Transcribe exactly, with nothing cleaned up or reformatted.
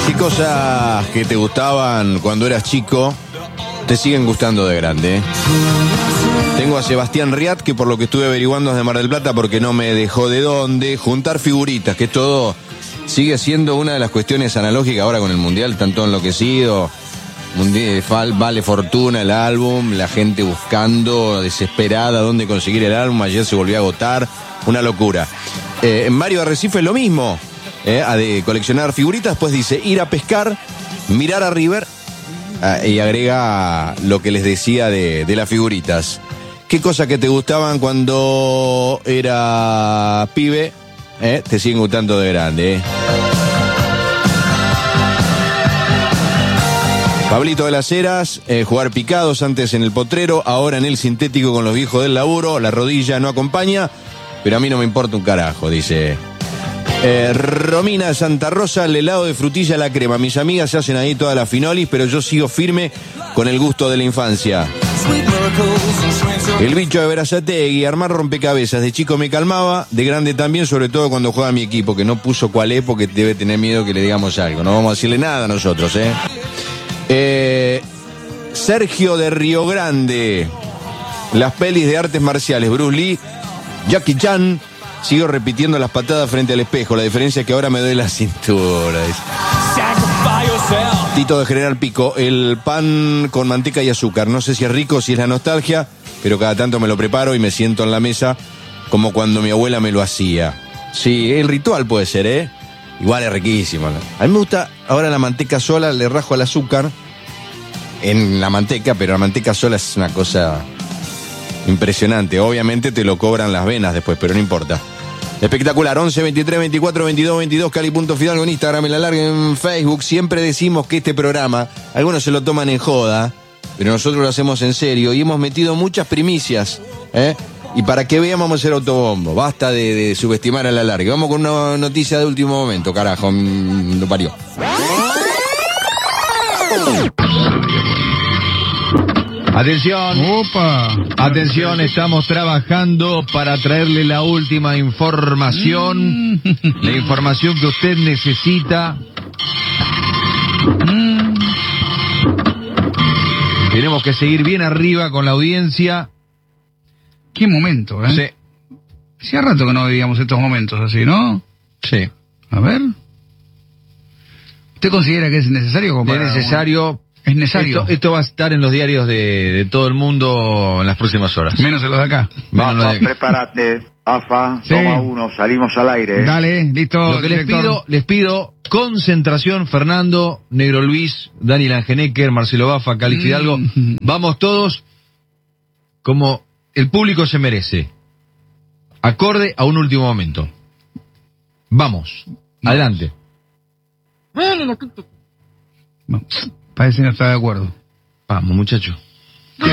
¿Qué cosas que te gustaban cuando eras chico te siguen gustando de grande? ¿eh? Tengo a Sebastián Riat, que por lo que estuve averiguando es de Mar del Plata, porque no me dejó de dónde. Juntar figuritas, que todo sigue siendo una de las cuestiones analógicas ahora con el Mundial, tanto enloquecido. Mundial, vale fortuna el álbum, la gente buscando desesperada dónde conseguir el álbum. Ayer se volvió a agotar, una locura. Eh, en Mario Arrecife lo mismo, eh, a de coleccionar figuritas. Después dice ir a pescar, mirar a River, eh, y agrega lo que les decía de, de las figuritas. ¿Qué cosas que te gustaban cuando era pibe eh, te siguen gustando de grande? Eh? Pablito de las Heras, eh, jugar picados antes en el potrero, ahora en el sintético con los viejos del laburo, la rodilla no acompaña, pero a mí no me importa un carajo, dice. Eh, Romina de Santa Rosa, el helado de frutilla a la crema. Mis amigas se hacen ahí todas las finolis, pero yo sigo firme con el gusto de la infancia. El bicho de Verazategui, armar rompecabezas. De chico me calmaba, de grande también, sobre todo cuando juega mi equipo, que no puso cuál es porque debe tener miedo que le digamos algo. No vamos a decirle nada a nosotros, ¿eh? Eh, Sergio de Río Grande, las pelis de artes marciales, Bruce Lee, Jackie Chan. Sigo repitiendo las patadas frente al espejo, la diferencia es que ahora me doy la cintura. Tito de General Pico, el pan con manteca y azúcar, no sé si es rico, si es la nostalgia, pero cada tanto me lo preparo y me siento en la mesa como cuando mi abuela me lo hacía. Sí, el ritual puede ser, ¿eh? Igual es riquísimo, ¿no? A mí me gusta ahora la manteca sola, le rajo al azúcar en la manteca, pero la manteca sola es una cosa impresionante. Obviamente te lo cobran las venas después, pero no importa. Espectacular. Once, veintitrés, veinticuatro, veintidós, veintidós, Cali.Fidalgo en Instagram, en la larga en Facebook. Siempre decimos que este programa, algunos se lo toman en joda, pero nosotros lo hacemos en serio y hemos metido muchas primicias, ¿eh? Y para que vean vamos a hacer autobombo. Basta de, de subestimar a la larga. Vamos con una noticia de último momento, carajo. Mmm, lo parió. Atención. Opa. Atención, estamos trabajando para traerle la última información. Mm. La información que usted necesita. Mm. Tenemos que seguir bien arriba con la audiencia. Qué momento, ¿eh? Sí. Hacía rato que no vivíamos estos momentos así, ¿no? Sí. A ver. ¿Usted considera que es necesario? Es necesario. Es necesario. Esto, esto va a estar en los diarios de, de todo el mundo en las próximas horas. Menos en los de acá. Afa, de... prepárate. Afa, sí. Toma uno, salimos al aire. Dale, listo. Lo que les pido, les pido concentración, Fernando, Negro Luis, Daniel Angenecker, Marcelo Bafa, Cali Fidalgo. Mm. Vamos todos como el público se merece. Acorde a un último momento. Vamos. Adelante. No, parece que no está de acuerdo. Vamos, muchacho.